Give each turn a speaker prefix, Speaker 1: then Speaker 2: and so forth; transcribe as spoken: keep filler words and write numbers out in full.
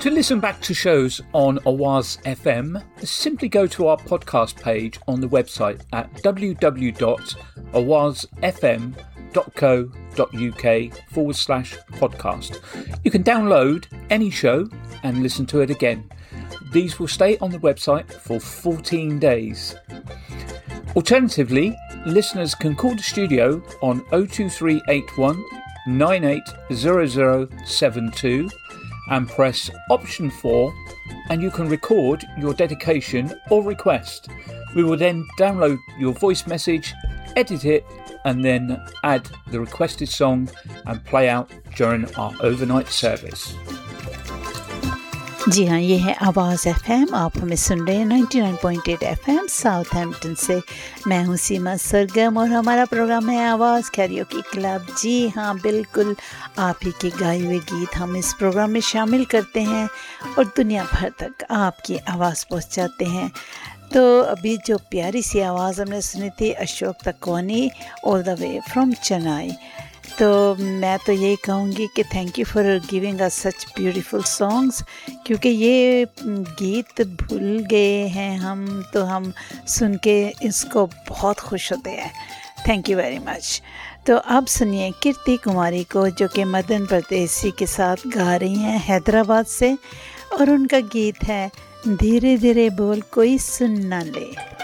Speaker 1: To listen back to shows on Awaz F M, simply go to our podcast page on the website at w w w dot awaz f m dot co dot u k forward slash podcast. You can download any show and listen to it again. These will stay on the website for fourteen days. Alternatively, listeners can call the studio on oh two three eight one nine eight zero zero seven two and press option four, and you can record your dedication or request. We will then download your voice message, edit it, and then add the requested song and play out during our overnight service.
Speaker 2: जी हाँ, ये है आवाज़ FM. आप हमें सुन रहे हैं निन्यानवे point आठ एफएम साउथहैम्पटन से। मैं हूँ सीमा सरगम और हमारा प्रोग्राम है आवाज़ कैरियोकी क्लब। जी हाँ, बिल्कुल आप ही के गाए हुए गीत हम इस प्रोग्राम में शामिल करते हैं और दुनिया भर तक आपकी आवाज़ पहुँचाते हैं। तो अभी जो प्यारी सी आवाज़ हमने सुनी थी Ashok तकवानी all the way from Chennai. तो मैं तो यही कहूँगी कि thank you for giving us such beautiful songs, क्योंकि ये गीत भूल गए हैं हम तो हम सुन के इसको बहुत खुश होते हैं। Thank you very much. तो अब सुनिए कीर्ति कुमारी को, जो कि मदन परदेसी के साथ गा रही हैं हैदराबाद से, और उनका गीत है धीरे धीरे बोल कोई सुन ना ले।